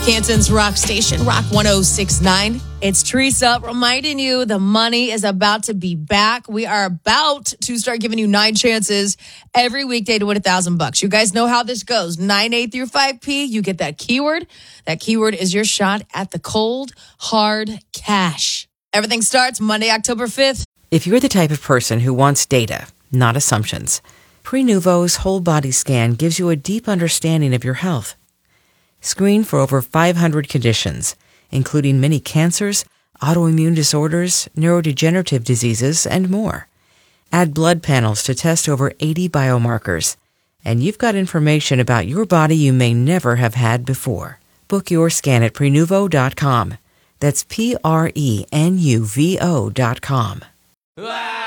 Canton's rock station, Rock 1069. It's Teresa reminding you the money is about to be back. We are about to start giving you 9 chances every weekday to win $1,000. You guys know how this goes. 9A through 5P, you get that keyword. That keyword is your shot at the cold, hard cash. Everything starts Monday, October 5th. If you're the type of person who wants data, not assumptions, Prenuvo's whole body scan gives you a deep understanding of your health. Screen for over 500 conditions, including many cancers, autoimmune disorders, neurodegenerative diseases, and more. Add blood panels to test over 80 biomarkers, and you've got information about your body you may never have had before. Book your scan at Prenuvo.com. That's Prenuvo.com.